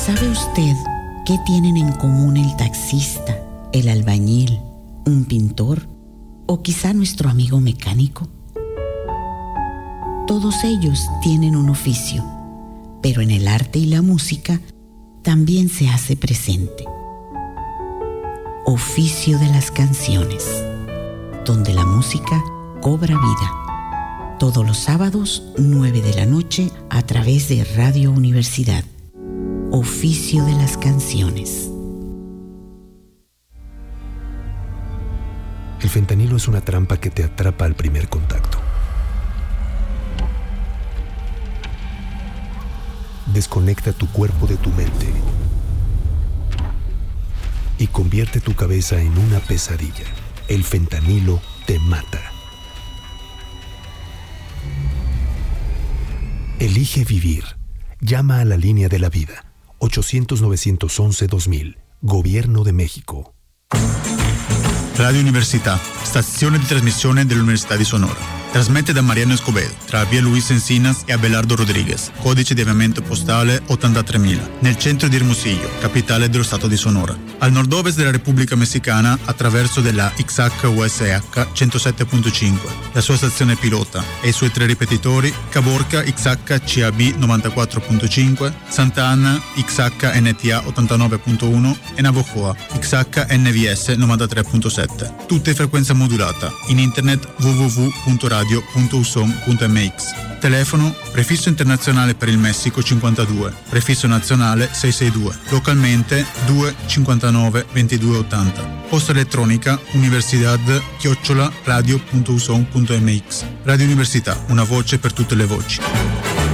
¿Sabe usted qué tienen en común el taxista, el albañil, un pintor o quizá nuestro amigo mecánico? Todos ellos tienen un oficio, pero en el arte y la música también se hace presente. Oficio de las canciones, donde la música cobra vida. Todos los sábados, 9 de la noche, a través de Radio Universidad. Oficio de las canciones. El fentanilo es una trampa que te atrapa al primer contacto. Desconecta tu cuerpo de tu mente y convierte tu cabeza en una pesadilla. El fentanilo te mata. Elige vivir. Llama a la línea de la vida. 800-911-2000. Gobierno de México. Radio Università, stazione di trasmissione dell'Università di Sonora. Trasmette da Mariano Escobedo, tra via Luis Encinas e Abelardo Rodriguez, codice di avviamento postale 83.000, nel centro di Hermosillo, capitale dello stato di Sonora. Al nord-ovest della Repubblica Messicana, attraverso della XH-USH 107.5, la sua stazione pilota e i suoi 3 ripetitori, Caborca XH-CAB 94.5, Santa Ana XH-NTA 89.1 e Navojoa XH-NVS 93.7. Tutte frequenza modulata. In internet www.radio.usom.mx. Telefono prefisso internazionale per il Messico 52, prefisso nazionale 662, localmente 259 2280. Posta elettronica universidad@radio.usom.mx. Radio Università, una voce per tutte le voci.